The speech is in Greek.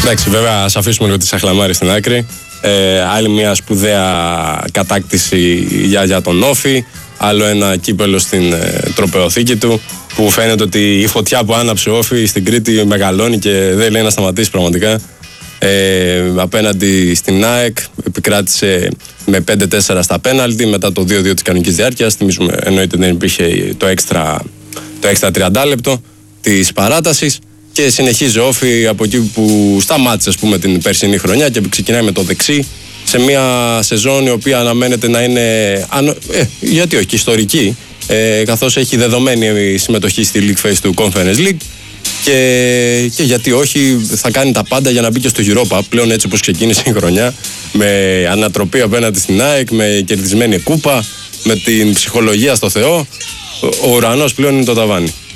Εντάξει, βέβαια, ας αφήσουμε λίγο τη Σαχλαμάρη στην άκρη. Άλλη μια σπουδαία κατάκτηση για τον Όφη. Άλλο ένα κύπελο στην τροπεοθήκη του. Που φαίνεται ότι η φωτιά που άναψε ο Όφη στην Κρήτη μεγαλώνει και δεν λέει να σταματήσει πραγματικά. Απέναντι στην ΑΕΚ επικράτησε με 5-4 στα πέναλτι μετά το 2-2 της κανονικής διάρκειας. Θυμίζουμε, εννοείται δεν υπήρχε το έξτρα 30 λεπτό της παράτασης. Και συνεχίζει ο Όφη από εκεί που σταμάτησε, ας πούμε, την περσινή χρονιά και ξεκινάει με το δεξί σε μια σεζόν η οποία αναμένεται να είναι γιατί όχι, ιστορική, καθώς έχει δεδομένη συμμετοχή στη League Phase του Conference League και γιατί όχι, θα κάνει τα πάντα για να μπει και στο Europa πλέον, έτσι όπως ξεκίνησε η χρονιά, με ανατροπή απέναντι στην ΑΕΚ, με κερδισμένη κούπα, με την ψυχολογία στο Θεό. Ο ουρανός πλέον είναι το ταβάνι.